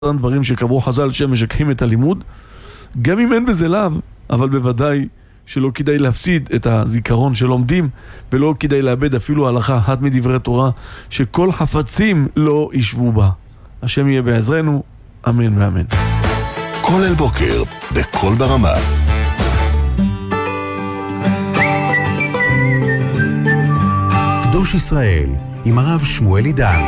דברים שקבעו חז"ל שמשככים את הלימוד, גם אם אין בזה לאו, אבל בוודאי שלא כדאי להפסיד את הזיכרון שלומדים, ולא כדאי לאבד אפילו הלכה אחת מדברי תורה, שכל חפצים לא ישבו בה. השם יהיה בעזרנו, אמן ואמן. כל אל בוקר, בכל ברמה. קדוש ישראל, עם הרב שמואל עידן.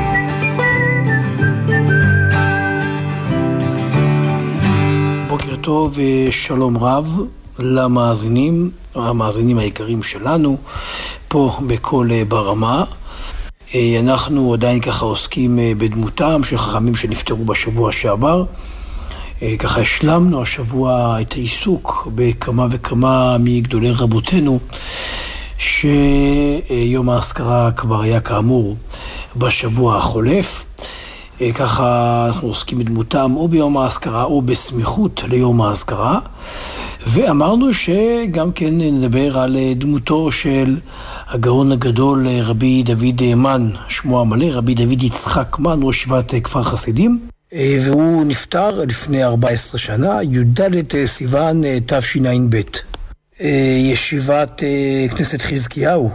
בוקר טוב ושלום רב למאזינים, המאזינים העיקריים שלנו, פה בכל ברמה. אנחנו עדיין ככה עוסקים בדמותם של חכמים שנפטרו בשבוע שעבר. ככה השלמנו השבוע את העיסוק בכמה וכמה מגדולי רבותינו, שיום האזכרה כבר היה כאמור בשבוע החולף. ככה אנחנו עוסקים בדמותם או ביום האזכרה או בסמיכות ליום האזכרה, ואמרנו שגם כן נדבר על דמותו של הגאון הגדול רבי דוד מן, שמו המלא רבי דוד יצחק מן, ראש ישיבת כפר חסידים, והוא נפטר לפני 14 שנה, י"ד סיוון תשע"ב. ישיבת כנסת חזקיהו,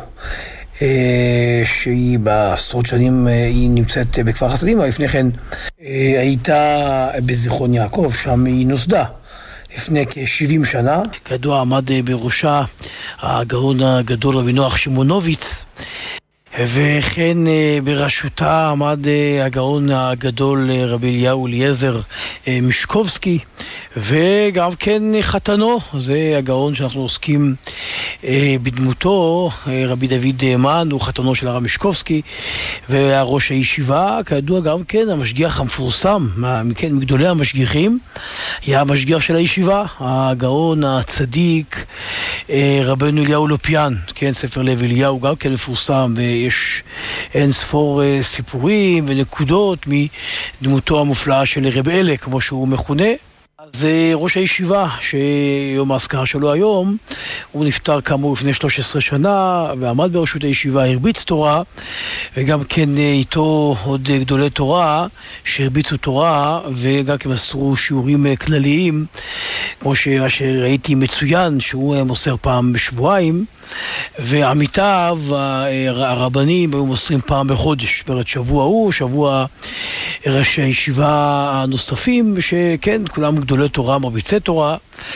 שהיא בעשרות שנים היא נמצאת בכפר חסידים, אבל לפני כן הייתה בזיכרון יעקב, שם היא נוסדה לפני כ-70 שנה. כידוע עמד בראשה הגאון הגדול רבי נוח שמונוביץ, וכן בראשותה עמד הגאון הגדול רבי אליהו אליעזר משקובסקי, וגם כן חתנו, זה הגאון שאנחנו עוסקים בדמותו, רבי דוד מן, הוא חתנו של הרב משקובסקי, והראש הישיבה, כידוע גם כן המשגיח המפורסם, מגדולי המשגיחים, היה המשגיח של הישיבה, הגאון הצדיק רבנו אליהו לופיאן, כן, ספר לב אליהו גם כן מפורסם, ויש אין ספור סיפורים ונקודות מדמותו המופלאה של רב אלה, כמו שהוא מכונה. אז ראש הישיבה, שיום האזכרה שלו היום, הוא נפטר כאמור לפני 13 שנה, ועמד בראשות הישיבה, הרביץ תורה, וגם כן איתו עוד גדולי תורה, שהרביצו תורה, וגם כן מסרו שיעורים כלליים, כמו שראיתי מצוין, שהוא מוסר פעם בשבועיים, ועמיתיו הרבנים היו מוסרים פעם בחודש, זאת שבוע הוא, שבוע ראשי הישיבה הנוספים, שכן, כולם גדולי תורה, מרביצי תורה,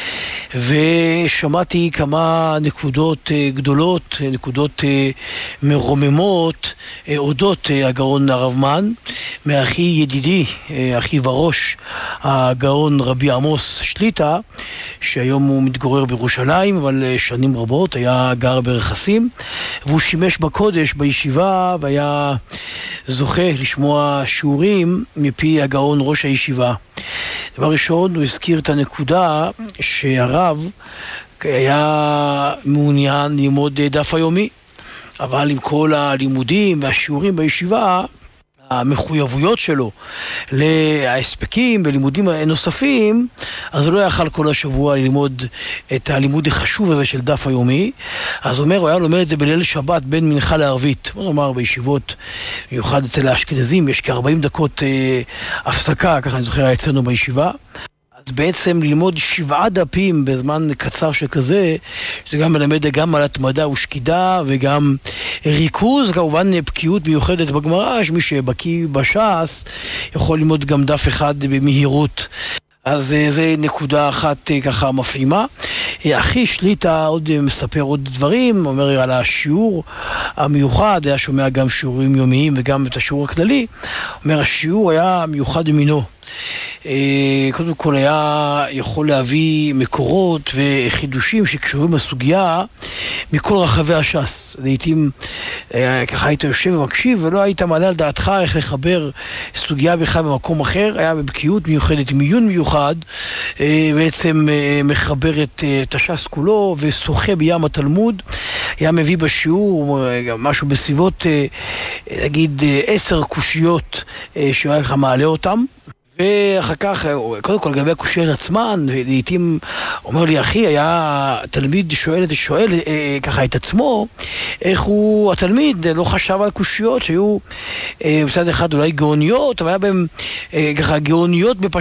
ושמעתי כמה נקודות גדולות, נקודות מרוממות, אודות הגאון הרב מן, מאחי ידידי, אחי וראש, הגאון רבי עמוס שליטה, שהיום הוא מתגורר בירושלים, אבל שנים רבות היה גר ברכסים, והוא שימש בקודש בישיבה, והיה זוכה לשמוע שיעורים מפי הגאון ראש הישיבה. דבר ראשון, הוא הזכיר את הנקודה שהרב היה מעוניין ללמוד דף היומי, אבל עם כל הלימודים והשיעורים בישיבה, המחויבויות שלו להספקים ולימודים נוספים, אז הוא לא יכל כל השבוע ללמוד את הלימוד החשוב הזה של דף היומי. אז הוא אומר, הוא היה לומד את זה בליל שבת בין מנחה לערבית. בוא נאמר, בישיבות, במיוחד אצל האשכנזים, יש כ-40 דקות הפסקה, ככה אני זוכר, אצלנו בישיבה. אז בעצם ללמוד 7 דפים בזמן קצר שכזה, שזה גם מלמד גם על התמדה ושקידה וגם ריכוז, כמובן בקיאות מיוחדת בגמרא, שמי שבקיא בש"ס יכול ללמוד גם דף אחד במהירות. אז זה נקודה אחת ככה מפעימה. אחי שליטה עוד מספר עוד דברים, אומר על השיעור המיוחד, היה שומע גם שיעורים יומיים וגם את השיעור הכללי, אומר השיעור היה מיוחד במינו. קודם כל היה יכול להביא מקורות וחידושים שקשורים לסוגיה מכל רחבי הש"ס. לעתים ככה היית יושב ומקשיב ולא היית מעלה על דעתך איך לחבר סוגיה בכלל במקום אחר, היה בבקיאות מיוחדת, עם עיון מיוחד, בעצם מחבר את הש"ס כולו ושוחה בים התלמוד. היה מביא בשיעור משהו בסביבות, נגיד 10 קושיות שהוא היה מעלה אותם, ואחר כך, קודם כל לגבי הקושיות עצמן, לעתים אומר לי אחי, היה תלמיד שואל ככה את עצמו, איך הוא, התלמיד לא חשב על קושיות שהיו מצד אחד אולי גאוניות, אבל היה בהם ככה גאוניות